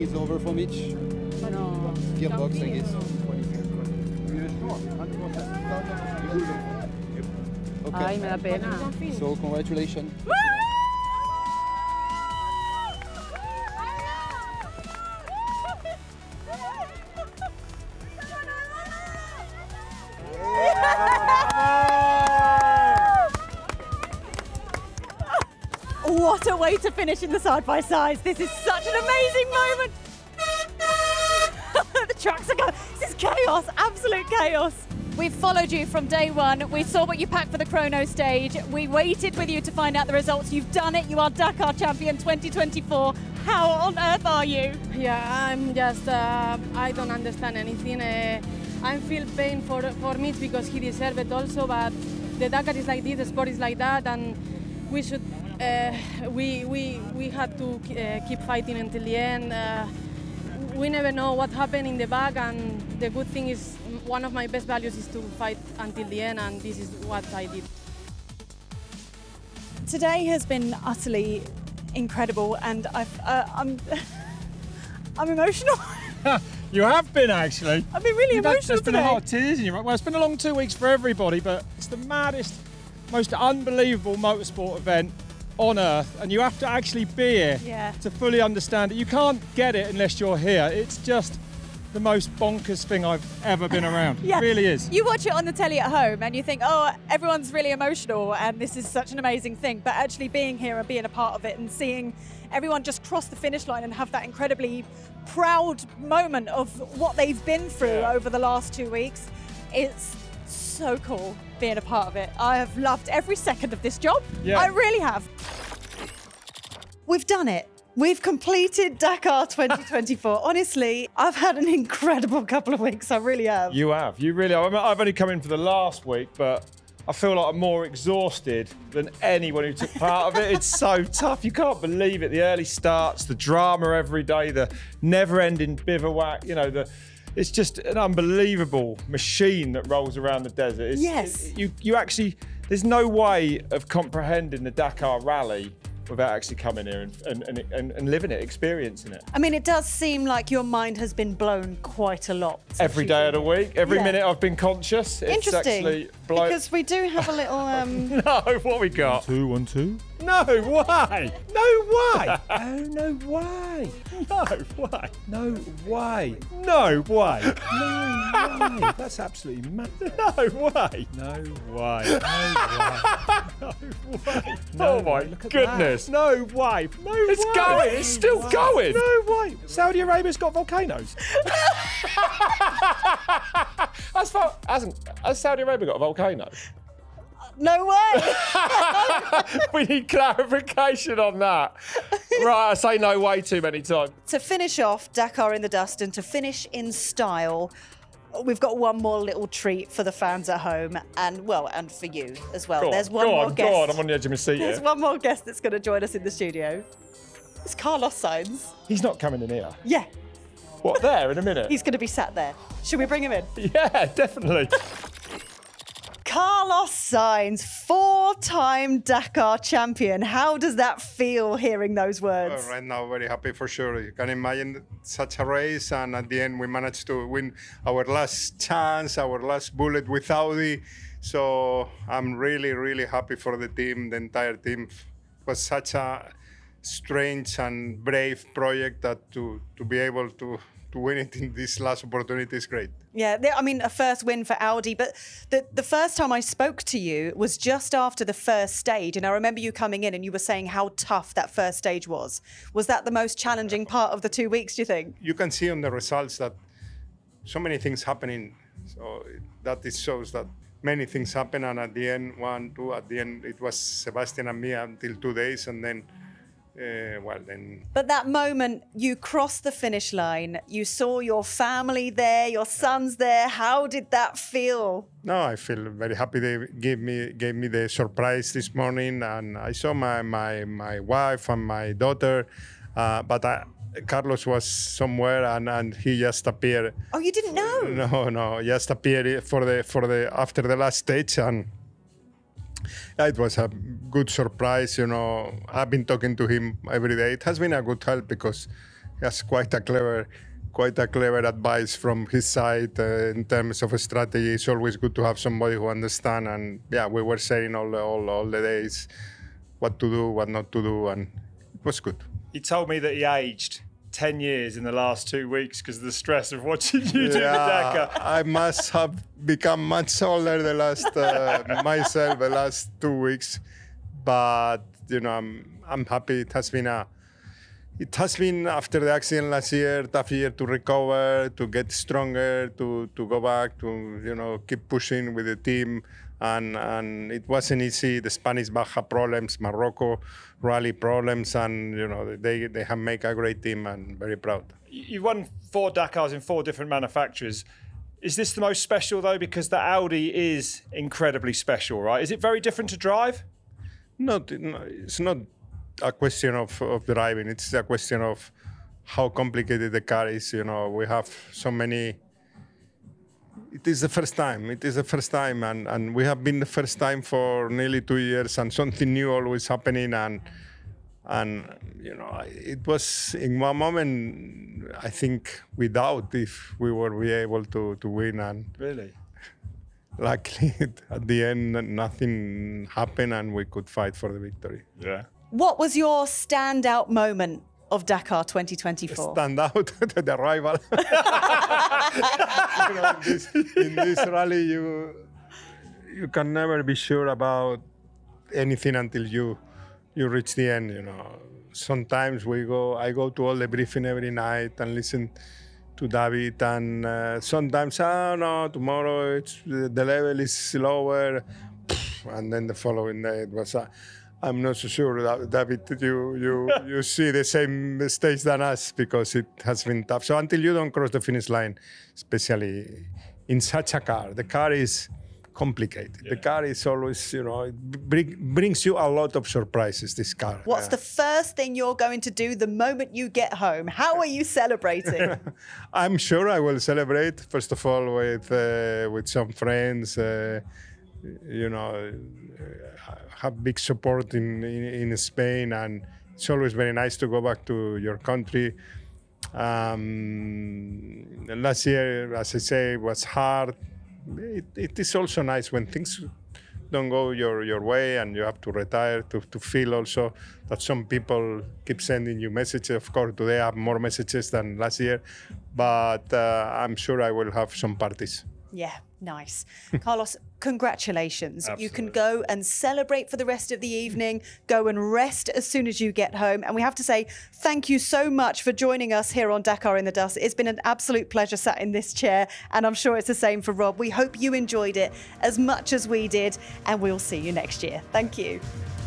It's over for Mitch. No. Gearbox, I guess. Ay, me Okay. da pena. So congratulations. What a way to finish in the side-by-sides. This is such an amazing moment. The trucks are going. This is chaos, absolute chaos. We've followed you from day one. We saw what you packed for the chrono stage. We waited with you to find out the results. You've done it. You are Dakar champion 2024. How on earth are you? Yeah, I'm just, I don't understand anything. I feel pain for Mitch because he deserves it also, but the Dakar is like this, the sport is like that, and we should, we had to keep fighting until the end. We never know what happened in the back, and the good thing is one of my best values is to fight until the end, and this is what I did. Today has been utterly incredible, and I'm emotional. You have been, actually. I've been really emotional There's been a today. lot of tears in your eyes. Well, it's been a long 2 weeks for everybody, but it's the maddest, most unbelievable motorsport event on earth, and you have to actually be here Yeah. to fully understand it. You can't get it unless you're here. It's just the most bonkers thing I've ever been around. Yeah. It really is. You watch it on the telly at home and you think, oh, everyone's really emotional and this is such an amazing thing. But actually being here and being a part of it and seeing everyone just cross the finish line and have that incredibly proud moment of what they've been through over the last 2 weeks, it's so cool being a part of it. I have loved every second of this job. Yeah. I really have. We've done it. We've completed Dakar 2024. Honestly, I've had an incredible couple of weeks. I really have. You have. You really have. I mean, I've only come in for the last week, but I feel like I'm more exhausted than anyone who took part of it. It's so tough. You can't believe it. The early starts, the drama every day, the never-ending bivouac. You know, it's just an unbelievable machine that rolls around the desert. Yes. You actually, there's no way of comprehending the Dakar Rally without actually coming here and living it, experiencing it. I mean, it does seem like your mind has been blown quite a lot. since Every you've day been of the here. week, every Yeah. minute I've been conscious. It's Interesting, actually blown. because we do have a little. No, what we got? 2 1 2. No way! No way! Oh, no way! No way! No way! No way! No way! That's absolutely mad. No way! No way! No way! No Oh way, my look at goodness! No way! No It's way. going! It's still going! No way! Saudi Arabia's got volcanoes. Has Saudi Arabia got a volcano? No way! We need clarification on that. Right, I say no way too many times. To finish off Dakar in the dust and to finish in style, we've got one more little treat for the fans at home and, well, and for you as well. There's one more guest. Go on, I'm on the edge of my seat There's here. one more guest that's going to join us in the studio. It's Carlos Sainz. He's not coming in here. Yeah, What, there in a minute? he's going to be sat there. Should we bring him in? Yeah, definitely. Carlos Sainz, four-time Dakar champion. How does that feel hearing those words? Right now, very happy for sure. You can imagine such a race, and at the end, we managed to win our last chance, our last bullet with Audi. So I'm really, really happy for the team. The entire team was such a strange and brave project that to be able to win it in this last opportunity is great. Yeah, I mean, a first win for Audi, but the first time I spoke to you was just after the first stage, and I remember you coming in and you were saying how tough that first stage was. Was that the most challenging part of the 2 weeks, do you think? You can see on the results that so many things happening. So that it shows that many things happen, and at the end, 1, 2, at the end, it was Sebastian and me until 2 days, and then, then But that moment, you crossed the finish line, you saw your family there, your son's there. How did that feel? no, I feel very happy. They gave me the surprise this morning, and I saw my wife and my daughter, but Carlos was somewhere and he just appeared. Oh, you didn't know? No, just appeared for the after the last stage, and it was a good surprise. You know, I've been talking to him every day. It has been a good help because has quite a clever advice from his side in terms of a strategy. It's always good to have somebody who understands. And yeah, we were saying all the days what to do, what not to do, and it was good. He told me that he aged 10 years in the last 2 weeks because of the stress of watching you do the Dakar. I must have become much older the last myself the last 2 weeks, but I'm happy. It has been after the accident last year, tough year to recover, to get stronger, to go back, to keep pushing with the team, and it wasn't easy. The Spanish Baja problems, Morocco rally problems, and they have made a great team, and very proud. You won 4 Dakars in 4 different manufacturers. Is this the most special though? Because the Audi is incredibly special, right? Is it very different to drive? No, it's not a question of driving. It's a question of how complicated the car is. We have so many. It is the first time, and we have been the first time for nearly 2 years, and something new always happening. And it was in one moment, I think, we doubt if we will be able to win. And Really? luckily, at the end, nothing happened, and we could fight for the victory. Yeah. What was your standout moment of Dakar 2024? Stand out the rival. In this rally, you can never be sure about anything until you reach the end. Sometimes I go to all the briefing every night and listen to David, and sometimes no, tomorrow the level is lower, and then the following day it was. I'm not so sure, David, you see the same stage than us, because it has been tough. So until you don't cross the finish line, especially in such a car, the car is complicated. Yeah. The car is always, it brings you a lot of surprises, this car. What's the first thing you're going to do the moment you get home? How are you celebrating? I'm sure I will celebrate, first of all, with some friends, have big support in Spain, and it's always very nice to go back to your country. Last year, as I say, was hard. It is also nice when things don't go your way and you have to retire, to feel also that some people keep sending you messages. Of course, today I have more messages than last year, but I'm sure I will have some parties. Yeah, nice. Carlos, congratulations. Absolutely. You can go and celebrate for the rest of the evening, go and rest as soon as you get home. And we have to say thank you so much for joining us here on Dakar in the Dust. It's been an absolute pleasure sat in this chair, and I'm sure it's the same for Rob. We hope you enjoyed it as much as we did, and we'll see you next year. Thank you.